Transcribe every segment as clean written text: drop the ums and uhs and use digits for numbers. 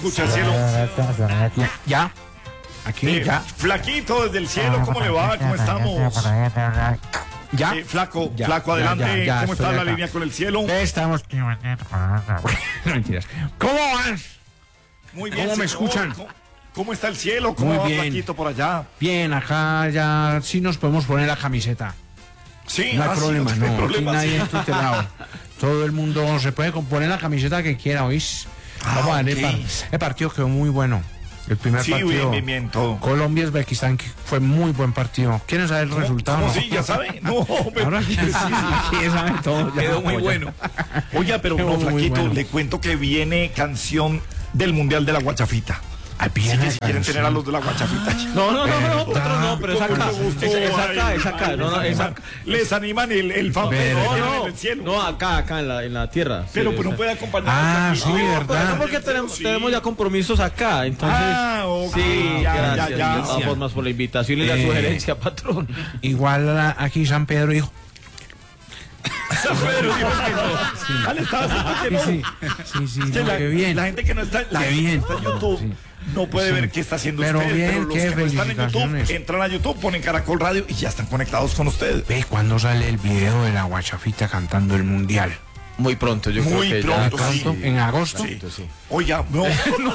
escucha el cielo. Ya. Aquí, ya. Flaquito desde el cielo, ¿cómo le va? ¿Cómo estamos? Ya. Flaco, Ya, flaco, adelante. ya, ¿Cómo está estoy la acá. línea con el cielo? Estamos. No, mentiras. ¿Cómo vas? Muy bien. ¿Cómo me señor. escuchan? ¿Cómo está el cielo? ¿Cómo Muy va bien. Flaquito por allá? Bien, acá ya sí nos podemos poner la camiseta. Sí, No hay problema, sí, no hay no. Aquí problema, nadie sí. está tutelado. Todo el mundo se puede poner la camiseta que quiera, ¿oís? Vamos a ver, ok. el partido quedó muy bueno. El primer Sí, partido. bien, todo. Colombia-Uzbekistán fue muy buen partido. ¿Quieren saber el resultado? ¿Cómo no? sí? ¿Ya sabe? No, pero... Ahora sí, saben todo. ya. Quedó muy bueno. Oiga, pero Quedó no, muy Flaquito, bueno. le cuento que viene canción del Mundial de la Guachafita. Ah, Así bien, que si quieren canción. tener a los de la Guachafita. No, otro no, pero es ¿Cómo acá. te gustó? Es acá, no, es acá. Les animan el fanpage Pero- en el cielo. No, acá en la tierra. Pero Sí, no o sea. puede acompañar. Ah, sí, verdad. No, porque tenemos ya compromisos acá, entonces. Ah, ok. Sí, ya, gracias. ya. De todas formas, por la invitación y la sugerencia, patrón. Igual aquí San Pedro dijo. Pero dijo que no. Ah, le estaba diciendo que no. Sí, Es que no, qué bien. La gente que no está, la Qué gente que bien. está en YouTube no puede ver qué está haciendo Pero usted. bien, Pero los qué que no están en YouTube, felicitaciones. entran a YouTube, ponen Caracol Radio y ya están conectados con ustedes. Ve cuándo sale el video de la Guachafita cantando el mundial. Muy pronto, yo Muy creo que pronto, ya. sí. ¿Pronto? ¿En agosto? Sí. Oiga, no.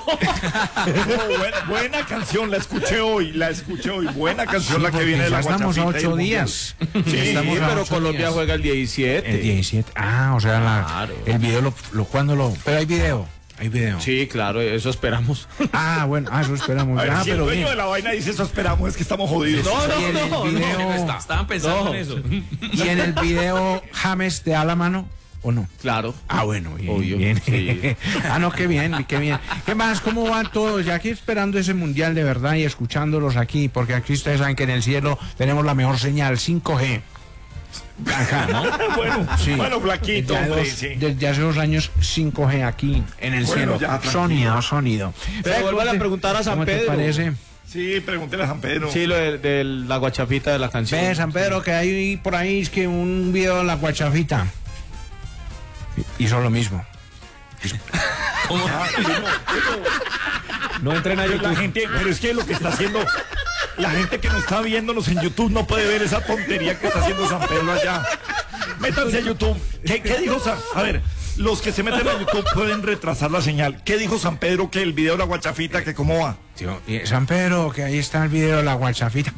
Buena canción, la escuché hoy. Buena canción la que Porque viene de la ya estamos a Guachafita y 8 el días. Sí, Estamos a pero 8 Colombia días. juega el 17. El 17. Ah, o sea, Claro. el video ¿cuándo lo? Pero hay video. Hay video. Sí, claro, eso esperamos. Ah, bueno, eso esperamos. A ver, Ah, si el pero dueño bien. de la vaina dice eso, esperamos, es que estamos jodidos. Y en el video, Estaban pensando en eso. y en el video James te da la mano o no. Claro. Ah, bueno, bien, Obvio, bien. sí. Ah, no, qué bien, qué bien. ¿Qué más? ¿Cómo van todos? Ya aquí esperando ese mundial de verdad y escuchándolos aquí, porque aquí ustedes saben que en el cielo tenemos la mejor señal, 5G. Acá, ¿no? Sí. Bueno, Flaquito, Desde hombre, dos- sí. Desde hace 2 años, 5G aquí en el Bueno, cielo. ya, tranquilo. Sonido. Pero vuelvan a preguntar a San ¿Cómo te Pedro. parece? Sí, pregúntele a San Pedro. Sí, lo de la guachafita de la canción. Ve, San Pedro, que hay por ahí es que un video de la Guachafita. Hizo lo mismo. No entren a Pero YouTube. la gente, pero es que lo que está haciendo, la gente que no está viéndonos en YouTube no puede ver esa tontería que está haciendo San Pedro allá. Métanse a YouTube. ¿Qué dijo San? A ver, los que se meten a YouTube pueden retrasar la señal. ¿Qué dijo San Pedro que el video de la Guachafita, que cómo va? Tío, y San Pedro, que ahí está el video de la Guachafita.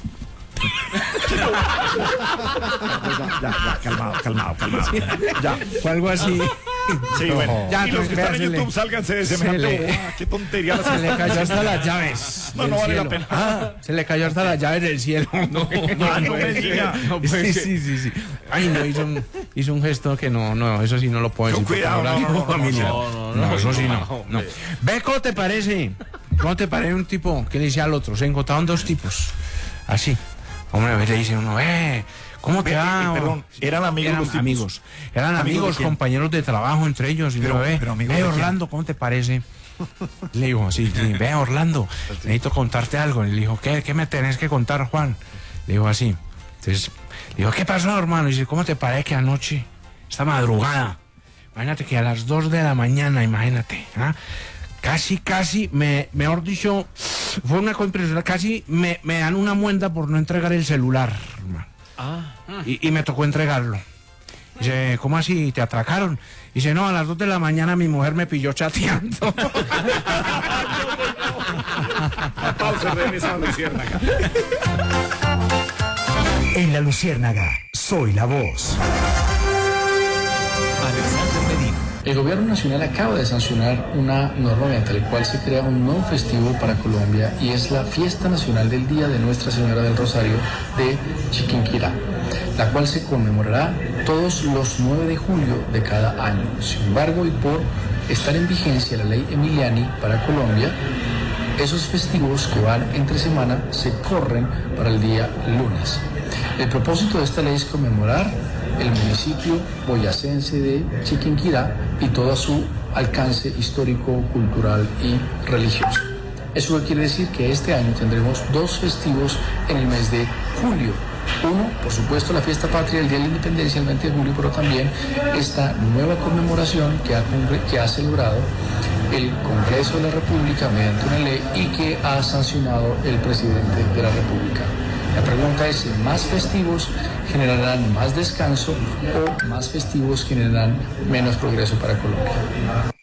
Ya, calmado. Ya. O algo así. Sí, bueno. Ya, Y los que están en se le- YouTube, sálganse de se semejante le- bobada. Qué tontería. Se le cayó hasta las llaves. No del vale la cielo. pena. Ah, se le cayó hasta las llaves del cielo. No, no me diga. Sí. Ay, no, hizo un gesto que no, eso sí no lo puedo Con decir. cuidado, porque ahora no, mismo familia. no, Eso sí no. Ve, ¿cómo te parece? ¿Cómo te parece un tipo que le dice al otro? Se encontraron 2 tipos. Así. Hombre, a ver, le dice uno, ¿cómo te va? Perdón, eran amigos los tipos. amigos. Eran ¿Amigos de amigos, quién? compañeros de trabajo entre ellos. Y Pero- le digo, pero amigos de quién? Orlando, ¿cómo te parece? Le digo, así, ve, Orlando, necesito contarte algo. Y le dijo, ¿qué me tenés que contar, Juan? Le digo así. Entonces, le digo, ¿qué pasó, hermano? Y dice, ¿cómo te parece que anoche, esta madrugada, imagínate que a las 2 de la mañana, imagínate, ¿ah? Casi, mejor dicho, fue una cosa impresionante, casi me dan una muenda por no entregar el celular, hermano. Y me tocó entregarlo. Dice, ¿cómo así? ¿Te atracaron? Dice, no, a las 2 de la mañana mi mujer me pilló chateando. Pausa, regresa a la Luciérnaga. En la Luciérnaga, soy la voz. Alexander Medina. El gobierno nacional acaba de sancionar una norma mediante la cual se crea un nuevo festivo para Colombia y es la Fiesta Nacional del Día de Nuestra Señora del Rosario de Chiquinquirá, la cual se conmemorará todos los 9 de julio de cada año. Sin embargo, y por estar en vigencia la ley Emiliani para Colombia, esos festivos que van entre semana se corren para el día lunes. El propósito de esta ley es conmemorar el municipio boyacense de Chiquinquirá y todo su alcance histórico, cultural y religioso. Eso quiere decir que este año tendremos 2 festivos en el mes de julio. Uno, por supuesto, la fiesta patria, el Día de la Independencia, el 20 de julio, pero también esta nueva conmemoración que ha celebrado el Congreso de la República mediante una ley y que ha sancionado el presidente de la República. La pregunta es si más festivos generarán más descanso o más festivos generarán menos progreso para Colombia.